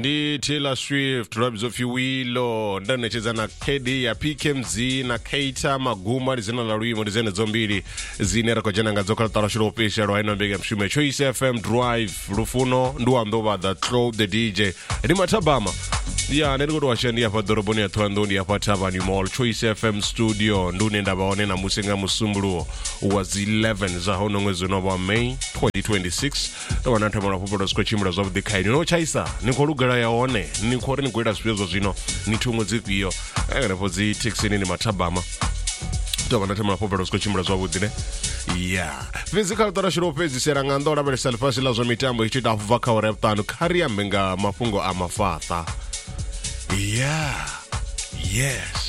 ndi Taylor Swift, Robs of Iwilo, ndanecheza na KD ya PKMZ na Keita Maguma lizina la Luimo lizene zombili zinera kwa jana ngazoka tarashiro pesha rwaino mbega mshume Choice FM Drive Rufuno nduwa mdoba the Club the DJ ni matabama ya nero washandi hapa doroboni ya Twando ndi hapa Tabani Mall Choice FM Studio ndune ndabaone na musenga musumbuluo was 11 za hono mwezi wa May 2026 tawana tamana popo sko chimura of the kind no chaisa niko lugara yaone niko ni kwenda spizo zino ni tungo zipiyo nganapo zi texini ni matabama tawana tamana popo sko chimura of the yeah physical tarashiro pezi seranga ndora bere selfasi lazo mitambo ichida vaka oreptano karia menga mafungo amafata. Yeah, yes,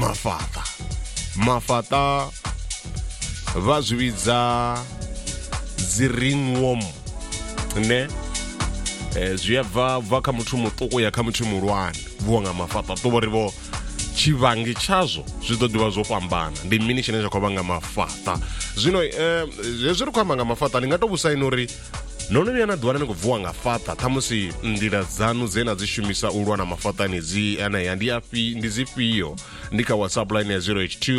mafata vazuiza ziringwom ne zuyava vaka muthu mutuku ya kha muthu mulwane vuanga mafata toborivo chivangi chazo zvidodiwa zopambana ndi mini chine chakobanga mafata zvino zviri kwamanga mafata ndingatobusaini uri none yana dwana ngobvuwa ngafata tamusi ndira zanu zena zishumisa ulwa na mafata nezi ana yandi afi ndizifiyo ndika WhatsApp line ya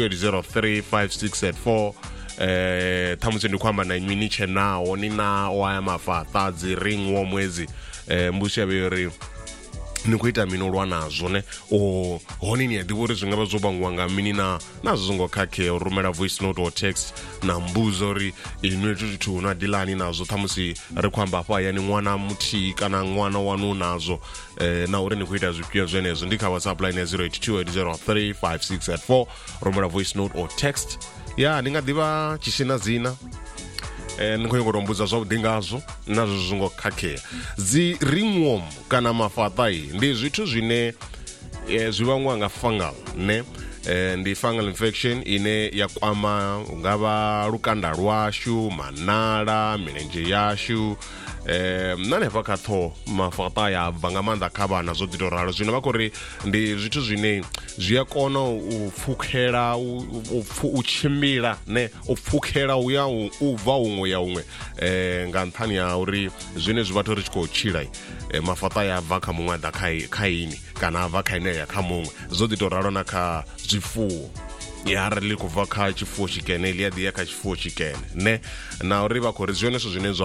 0828035684 tamusi ndikwamba na mini chenao nina waya mafata ziring wo mwezi mbusha beri nikuita minolwa nazo ne o honini yadibore zvingaba zobangwanga mini nazo zingokake urumela voice note or text na mbuzori inwetu na dilani nazo tamusi rikwamba pa yani mwana muti kana mwana wanu nazo na uri nikuita zvipia zvenezo ndika WhatsApp line ya 0828035684 urumela voice note or text ya ndingadiva chishina zina nikoyongorombuza zvabudingazo nazvo zvingokakea ziringworm kana mafatai ndi zvithu zvine zvivangwa nga fungal ne ndi fungal infection ine yakwama ungava lukanda rwashu manala milenje yashu nane pakatho mafata ya vangamanda khabana zwo ditoralo zwino vakori ndi zwithu zwine zviyakona upfukhela uchimbila ne upfukhela uya ubva umwe ya umwe nga nthani ya uri zwine zwivatho ri tshiko tshila mafata ya bva kha muṅwe da khaini kana bva kha ine ya kha muṅwe zwo ditoralo na kha zwifuwo ya rali kubva kha chifuwo chikene liya kha chifuwo chikene ne na uri vakori zwone zwine